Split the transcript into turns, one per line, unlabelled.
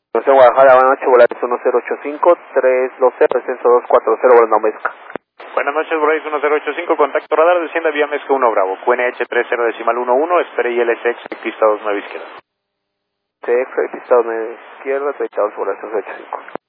Entonces, Guadalajara, buenas noches, Volaris 1085-320, descenso 240, volando Mezca.
Buenas noches, Volaris 1085, contacto radar, descienda vía Mezca 1 Bravo, QNH 30.11, espere ILSX, pista 29 izquierda.
CF, pista 29 izquierda, 32, Volaris 1085.